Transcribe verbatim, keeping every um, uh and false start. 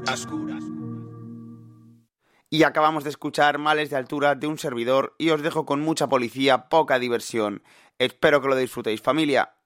Y acabamos de escuchar Males de Altura de un servidor y os dejo con mucha policía, poca diversión. Espero que lo disfrutéis, familia.